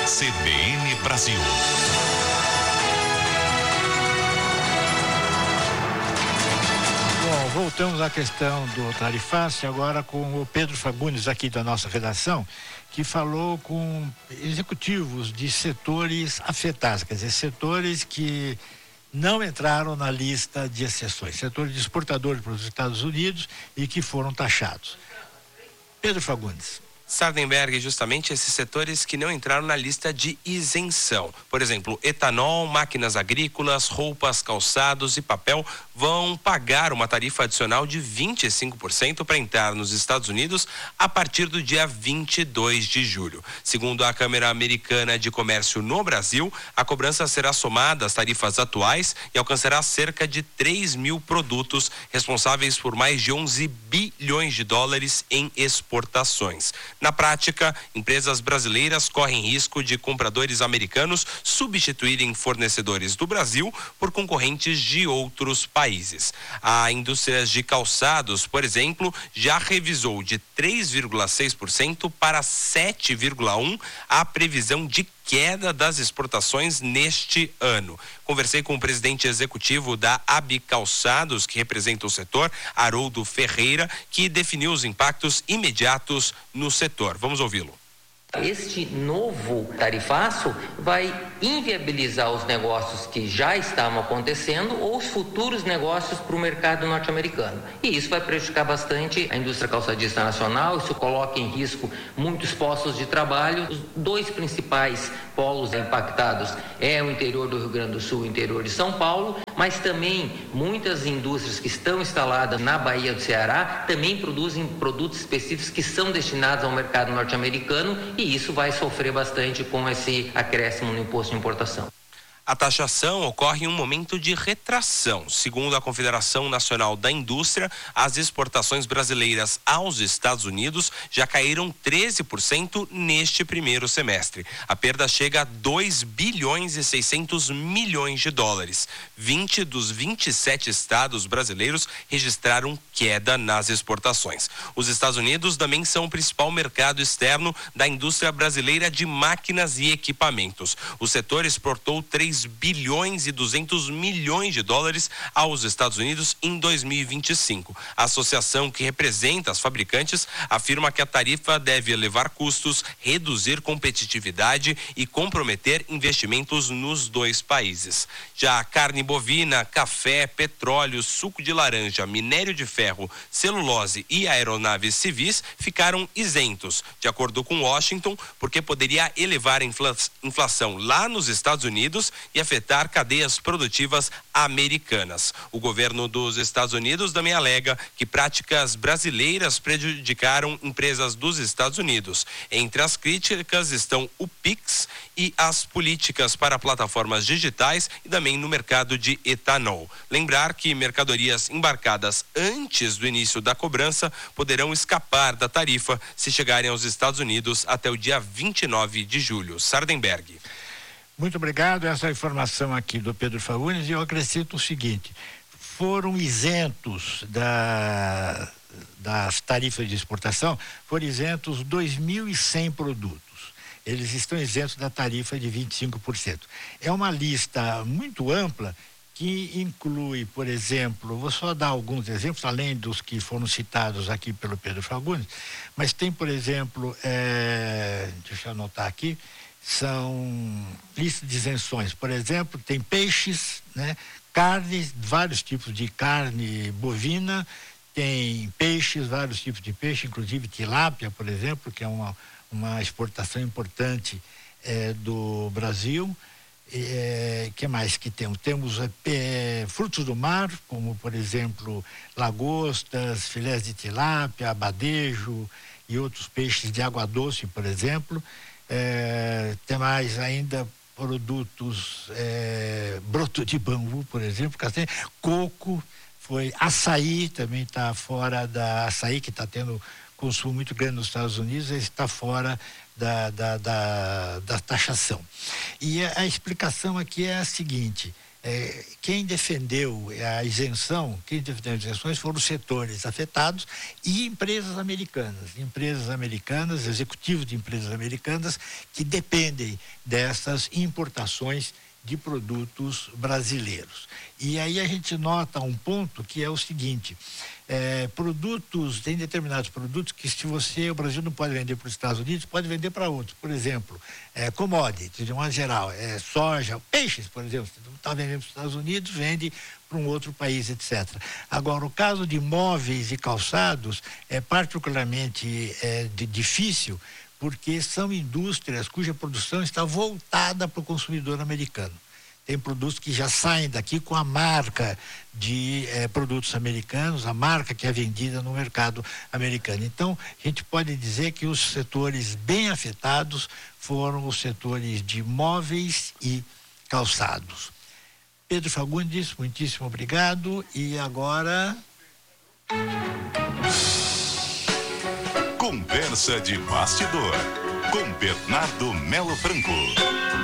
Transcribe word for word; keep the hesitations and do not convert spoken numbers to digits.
C B N Brasil. Bom, voltamos à questão do tarifaço agora com o Pedro Fagundes aqui da nossa redação, que falou com executivos de setores afetados, quer dizer, setores que não entraram na lista de exceções, setores de exportadores para os Estados Unidos e que foram taxados. Pedro Fagundes. Sardenberg, justamente esses setores que não entraram na lista de isenção. Por exemplo, etanol, máquinas agrícolas, roupas, calçados e papel vão pagar uma tarifa adicional de vinte e cinco por cento para entrar nos Estados Unidos a partir do dia vinte e dois de julho. Segundo a Câmara Americana de Comércio no Brasil, a cobrança será somada às tarifas atuais e alcançará cerca de três mil produtos, responsáveis por mais de onze bilhões de dólares em exportações. Na prática, empresas brasileiras correm risco de compradores americanos substituírem fornecedores do Brasil por concorrentes de outros países. A indústria de calçados, por exemplo, já revisou de três vírgula seis por cento para sete vírgula um por cento a previsão de queda das exportações neste ano. Conversei com o presidente executivo da A B Calçados, que representa o setor, Haroldo Ferreira, que definiu os impactos imediatos no setor. Vamos ouvi-lo. Este novo tarifaço vai inviabilizar os negócios que já estavam acontecendo ou os futuros negócios para o mercado norte-americano. E isso vai prejudicar bastante a indústria calçadista nacional, isso coloca em risco muitos postos de trabalho. Os dois principais polos impactados é o interior do Rio Grande do Sul e o interior de São Paulo, mas também muitas indústrias que estão instaladas na Bahia do Ceará também produzem produtos específicos que são destinados ao mercado norte-americano, e isso vai sofrer bastante com esse acréscimo no imposto de importação. A taxação ocorre em um momento de retração. Segundo a Confederação Nacional da Indústria, as exportações brasileiras aos Estados Unidos já caíram treze por cento neste primeiro semestre. A perda chega a dois bilhões e seiscentos milhões de dólares. vinte dos vinte e sete estados brasileiros registraram queda nas exportações. Os Estados Unidos também são o principal mercado externo da indústria brasileira de máquinas e equipamentos. O setor exportou três bilhões e duzentos milhões de dólares aos Estados Unidos em dois mil e vinte e cinco. A associação que representa as fabricantes afirma que a tarifa deve elevar custos, reduzir competitividade e comprometer investimentos nos dois países. Já a carne bovina, café, petróleo, suco de laranja, minério de ferro, celulose e aeronaves civis ficaram isentos, de acordo com Washington, porque poderia elevar a infla- inflação lá nos Estados Unidos e afetar cadeias produtivas americanas. O governo dos Estados Unidos também alega que práticas brasileiras prejudicaram empresas dos Estados Unidos. Entre as críticas estão o Pix e as políticas para plataformas digitais e também no mercado de etanol. Lembrar que mercadorias embarcadas antes do início da cobrança poderão escapar da tarifa se chegarem aos Estados Unidos até o dia vinte e nove de julho. Sardenberg. Muito obrigado. Essa informação aqui do Pedro Fagundes, e eu acrescento o seguinte: foram isentos da, das tarifas de exportação, foram isentos dois mil e cem produtos. Eles estão isentos da tarifa de vinte e cinco por cento. É uma lista muito ampla que inclui, por exemplo, vou só dar alguns exemplos, além dos que foram citados aqui pelo Pedro Fagundes, mas tem, por exemplo, é, deixa eu anotar aqui, são listas de isenções. Por exemplo, tem peixes, né? Carnes, vários tipos de carne bovina, tem peixes, vários tipos de peixe, inclusive tilápia, por exemplo, que é uma, uma exportação importante é, do Brasil. É, que mais que temos? Temos é, frutos do mar, como, por exemplo, lagostas, filés de tilápia, abadejo e outros peixes de água doce, por exemplo. É, tem mais ainda produtos, é, broto de bambu, por exemplo, castanha, coco, foi açaí, também está fora da açaí, que está tendo consumo muito grande nos Estados Unidos, está fora da, da, da, da taxação. E a, a explicação aqui é a seguinte: É, quem defendeu a isenção, quem defendeu as isenções foram os setores afetados e empresas americanas, empresas americanas, executivos de empresas americanas que dependem dessas importações de produtos brasileiros. E aí a gente nota um ponto que é o seguinte, é, produtos, tem determinados produtos que se você, o Brasil não pode vender para os Estados Unidos, pode vender para outros. Por exemplo, é, commodities, de uma geral, é, soja, peixes, por exemplo, você não está vendendo para os Estados Unidos, vende para um outro país, etcétera. Agora, o caso de móveis e calçados é particularmente é, de, difícil, porque são indústrias cuja produção está voltada para o consumidor americano. Tem produtos que já saem daqui com a marca de eh, produtos americanos, a marca que é vendida no mercado americano. Então, a gente pode dizer que os setores bem afetados foram os setores de móveis e calçados. Pedro Fagundes, muitíssimo obrigado. E agora... Conversa de bastidor, com Bernardo Melo Franco.